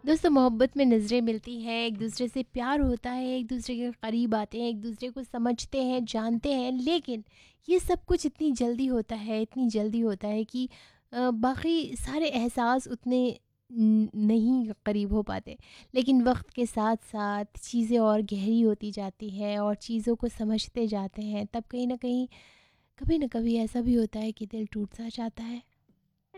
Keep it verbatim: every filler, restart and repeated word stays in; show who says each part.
Speaker 1: दोस्तों, मोहब्बत में नज़रें मिलती हैं, एक दूसरे से प्यार होता है, एक दूसरे के करीब आते हैं, एक दूसरे को समझते हैं, जानते हैं, लेकिन ये सब कुछ इतनी जल्दी होता है, इतनी जल्दी होता है कि अ, बाकी सारे एहसास उतने न- नहीं करीब हो पाते। लेकिन वक्त के साथ साथ चीज़ें और गहरी होती जाती हैं और चीज़ों को समझते जाते हैं, तब कहीं ना कहीं कभी ना कभी ऐसा भी होता है कि दिल टूट सा जाता है।